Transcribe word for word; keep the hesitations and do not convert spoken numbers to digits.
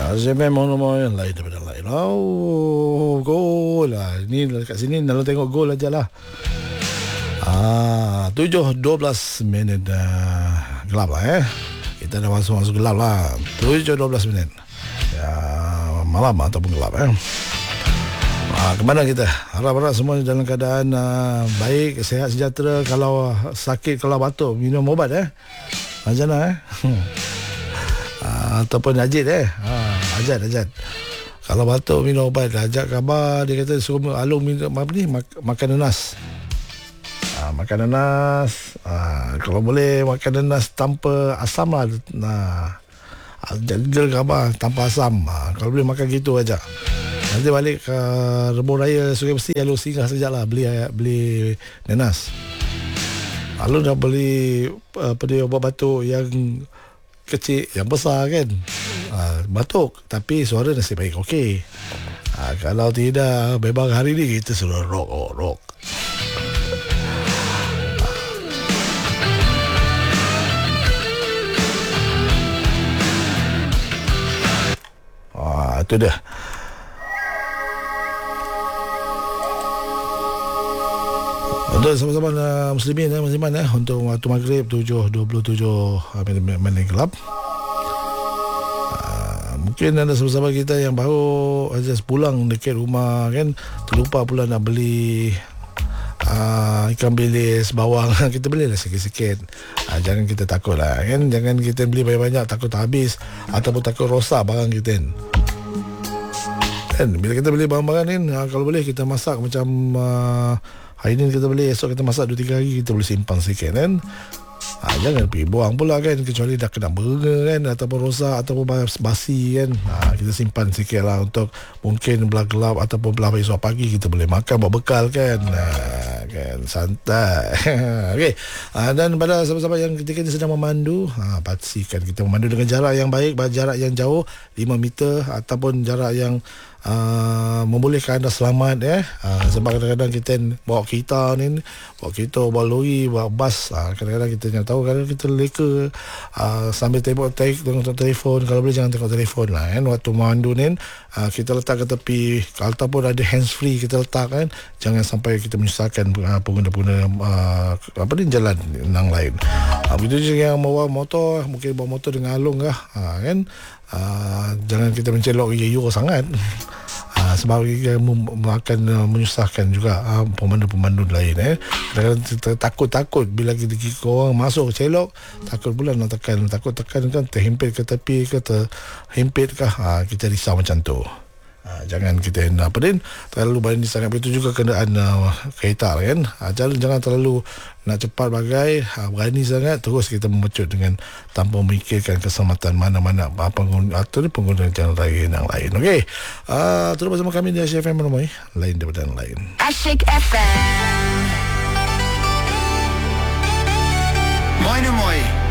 Azmi mau yang lain daripada lain. Oh, gol lah. Ni kat sini kalau tengok gol aja lah. Ah, tujuh dua belas minit dah gelap lah eh. Kita dah masuk-masuk gelap lah. tujuh dua belas minit. Ya, malam ataupun gelap eh. Ah, kemana kita? Harap-harap semua dalam keadaan uh, baik, sihat, sejahtera. Kalau sakit, kalau batuk, minum obat eh. Macam mana eh? Uh, ataupun Ajit eh uh, Ajat Ajat kalau batuk minum obat. Ajat khabar dia kata suruh Alung minum apa ni mak- makan nanas, uh, makan nanas uh, kalau boleh makan nanas tanpa asam lah. Nah, Ajat khabar tanpa asam, uh, kalau boleh makan gitu aja. Nanti balik ke Rebung Raya Sungai Besi, Alung singgah sekejap lah beli beli nanas. Alung dah beli apa dia obat batuk yang kecil, yang besar kan. ha, Batuk tapi suara nasib baik okey. ha, Kalau tidak, memang hari ni kita suruh rock oh, rock. Ah, itu dia. Untuk sama-sama uh, muslimin eh, musliman eh, untuk waktu maghrib tujuh dua puluh tujuh minit gelap. Uh, mungkin ada sama-sama kita yang baru aja pulang dekat rumah kan, terlupa pula nak beli uh, ikan bilis, bawang. Kita belilah sikit-sikit. Uh, jangan kita takut lah kan, jangan kita beli banyak-banyak takut habis ataupun takut rosak barang kita kan. Bila kita beli barang-barang ni, uh, kalau boleh kita masak macam uh, hari ni kita boleh, esok kita masak dua tiga hari, kita boleh simpan sikit kan. ha, Jangan pergi buang pula kan, kecuali dah kena burger kan, ataupun rosak ataupun basi kan. ha, Kita simpan sikit lah untuk mungkin belah gelap ataupun belah esok pagi kita boleh makan buat bekal kan. ha, kan santai. Okey. ha, Dan pada sahabat-sahabat yang ketika ini sedang memandu, ha, pastikan kita memandu dengan jarak yang baik, jarak yang jauh lima meter ataupun jarak yang Uh, membolehkan anda selamat eh. uh, Sebab kadang-kadang kita bawa kereta ni, bawa kereta, bawa lori, bawa bas, uh, kadang-kadang kita jangan tahu, kadang kita leka uh, sambil tengok, tengok telefon. Kalau boleh jangan tengok telefon lah kan. Waktu memandu ni uh, kita letak ke tepi, ataupun ada hands free kita letak kan. Jangan sampai kita menyusahkan uh, pengguna-pengguna uh, apa ni, jalan yang lain. uh, Begitu juga yang bawa motor, mungkin bawa motor dengan Alung kah, uh, kan. Uh, jangan kita mencelok ye-yo sangat. uh, Sebab ia akan uh, menyusahkan juga uh, pemandu-pemandu lain eh. Kadang-kadang kita takut-takut bila kita orang masuk celok, takut pula nak tekan, takut tekan kan terhimpit ke tepi ke terhimpit kah. uh, Kita risau macam tu. Ha, jangan kita apa din terlalu berani sangat. Begitu juga kenderaan uh, kereta kan. Ha, jangan, jangan terlalu nak cepat bagai, ha, berani sangat terus kita memecut dengan tanpa memikirkan keselamatan mana-mana pengguna atau pengguna jalan raya yang lain. Okey. Uh, terus bersama kami di Asyik F M Menemui, lain daripada yang lain. Asyik F M. Moin moin.